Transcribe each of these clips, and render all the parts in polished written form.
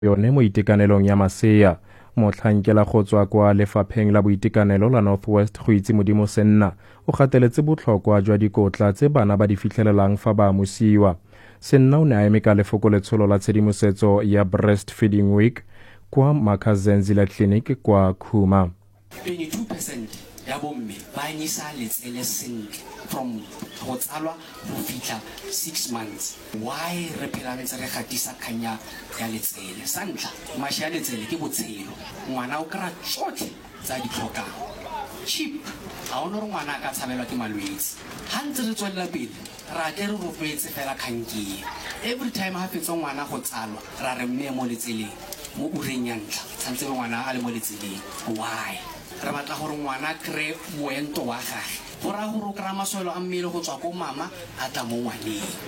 yone mo itekanelong ya masea. Motlhankela go tswa kwa lefapheng la boitekanelo la Northwest go itse Modimo Senna o gateletse botlhokwa jwa dikotla tse bana ba di fitlhelelang fa ba amosiwa. Senna o ne a eme ka lefoko letsholo la tshedimosetso ya Breastfeeding Week kwa Makazenzila Clinic kwa Khuma. 22% ya bomme ba anyisa letsele sentle from go tsalwa go fitlha 6 months. Why re phela ntse re gatisa kanya ya letsele? Sa ntlha, mašwi a letsele ke botshelo. Ngwana o kra tsotlhe tsa di tlhokang. Cheap, ga ona re ngwana a ka tshabelwa ke malwetse. Ha ntse re tswelela pele, ra ke re rotloetse fela khankeng. Every time ha fetsa ngwana go tsalwa, ra re mme mo letseleng mo ureng ya ntlha tshantse ngwana a le mo letseleng. Why? Re batla gore ngwana kre moento wa gage gora go ro kra maswelo a mmele go tswa ko mama a tla mo ngwaneng.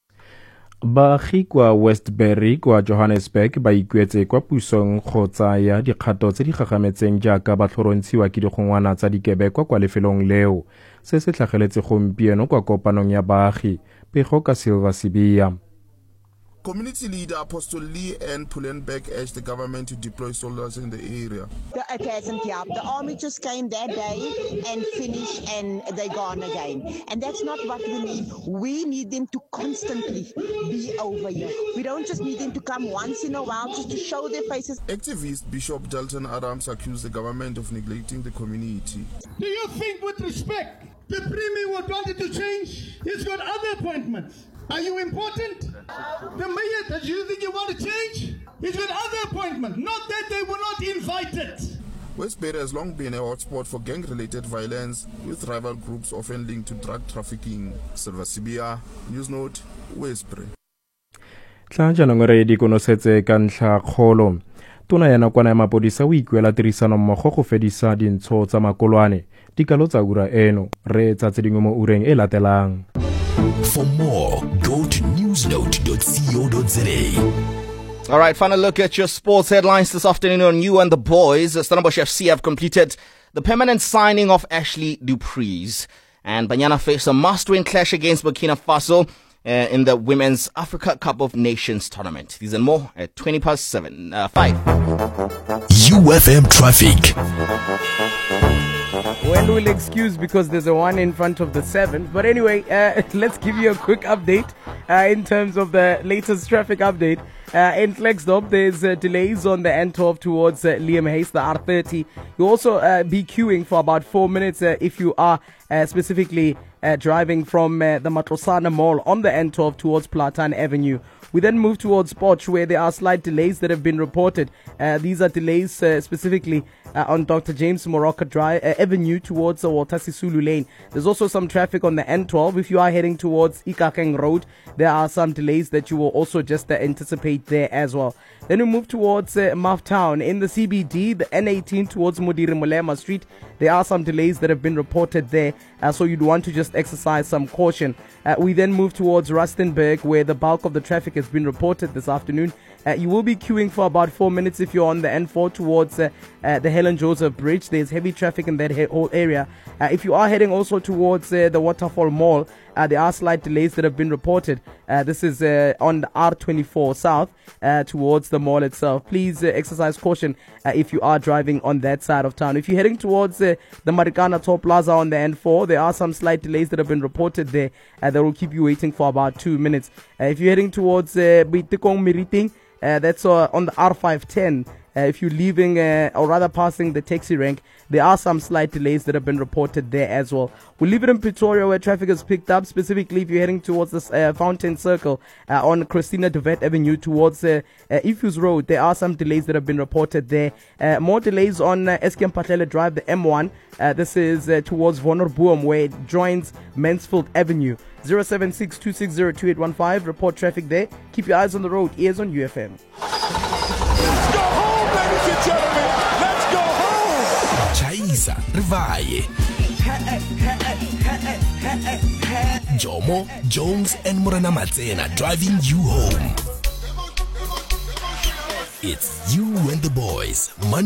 Baagi kwa Westbury kwa Johannesburg ba ikuetse kwa pusong go tsaya dikgato tse di gagametseng jaaka ba tlhorontshiwa ke digongwana tsa dikebekwa kwa lefelong leo. Se se tlhageletse gompieno kwa kopanong ya baagi. Pego ka Silva Sibia. Community leader Apostle Lee and Pullenberg urged the government to deploy soldiers in the area. It hasn't helped. The army just came that day and finished and they're gone again. And that's not what we need. We need them to constantly be over here. We don't just need them to come once in a while just to show their faces. Activist Bishop Dalton Adams accused the government of neglecting the community. Do you think with respect the Premier would want it to change? He's got other appointments. Are you important? The mayor, does you think you want to change? He's got other appointments, not that they were not invited. Westbury has long been a hotspot for gang-related violence, with rival groups often linked to drug trafficking. Silva Sibia, News Note, Westbury. Tlajanong re di konosetse ka ntlha kgolo. Tona ya nakwana ya mapodisa o ikuela tirisano mmogo go fedisa dintsho tsa makolwane. Dikalo tsa ura eno re tsa tse dingwe mo ureng e latelang. For more, go to newsnote.co.za. All right, final look at your sports headlines this afternoon on You and the Boys. Stellenbosch FC have completed the permanent signing of Ashley Dupreez. And Banyana face a must-win clash against Burkina Faso in the Women's Africa Cup of Nations tournament. These and more at 5:20. UFM Traffic. Well, we'll excuse because there's a one in front of the 7th. But anyway, let's give you a quick update in terms of the latest traffic update. In Klerksdorp, there's delays on the N12 towards Liam Hayes, the R30. You'll also be queuing for about 4 minutes if you are specifically driving from the Matlosana Mall on the N12 towards Platan Avenue. We then move towards Potch, where there are slight delays that have been reported. These are delays specifically on Dr. James Moroka Drive Avenue towards Walter Sisulu Lane. There's also some traffic on the N12. If you are heading towards Ikakeng Road, there are some delays that you will also just anticipate there as well. Then we move towards Maftown. In the CBD, the N18 towards Mudiri Mulema Street, there are some delays that have been reported there, so you'd want to just exercise some caution. We then move towards Rustenburg, where the bulk of the traffic has been reported this afternoon. You will be queuing for about 4 minutes if you're on the N4 towards the Helen Joseph Bridge. There's heavy traffic in that whole area. If you are heading also towards the Waterfall Mall, there are slight delays that have been reported. This is on the R24 South towards the mall itself. Please exercise caution if you are driving on that side of town. If you're heading towards the Marikana Toll Plaza on the N4, there are some slight delays that have been reported there that will keep you waiting for about 2 minutes. If you're heading towards Bitikong Miriting, that's on the R510. If you're leaving or rather passing the taxi rank, there are some slight delays that have been reported there as well. We'll leave it in Pretoria, where traffic is picked up, specifically if you're heading towards this Fountain Circle on Christina de Wet Avenue towards Ifus Road. There are some delays that have been reported there. More delays on Eskom Patlele Drive, the M1. This is towards Vonnerboom, where it joins Mansfield Avenue. 076-260-2815. Report traffic there. Keep your eyes on the road. Ears on UFM. Chaisa Rivaye. Jomo, Jones and Morena Matsena driving you home. It's You and the Boys. Monday